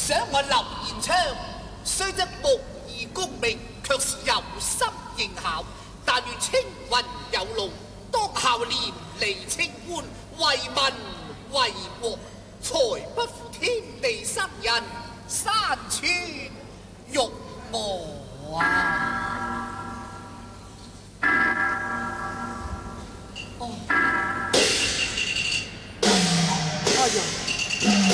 想我劉延昌，雖則木易功名，卻是有心應巧。但願青雲有路，當孝廉離清官，為民為國，才不負天地生人，山川